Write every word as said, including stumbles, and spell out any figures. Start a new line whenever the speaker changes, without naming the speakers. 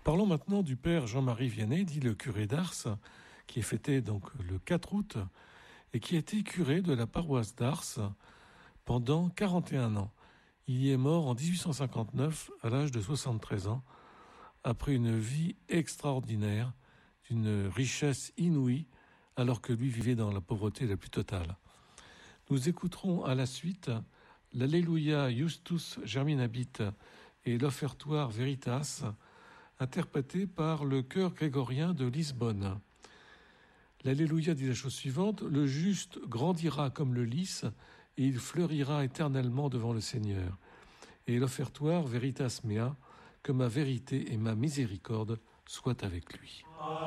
Parlons maintenant du père Jean-Marie Vianney, dit le curé d'Ars, qui est fêté donc le quatre août et qui a été curé de la paroisse d'Ars pendant quarante et un ans. Il y est mort en dix-huit cent cinquante-neuf à l'âge de soixante-treize ans, après une vie extraordinaire, d'une richesse inouïe, alors que lui vivait dans la pauvreté la plus totale. Nous écouterons à la suite l'Alléluia Justus Germinabit et l'Offertoire Veritas, interprété par le chœur grégorien de Lisbonne. L'Alléluia dit la chose suivante: le juste grandira comme le lys, et il fleurira éternellement devant le Seigneur. Et l'Offertoire Veritas Mea, que ma vérité et ma miséricorde soient avec lui.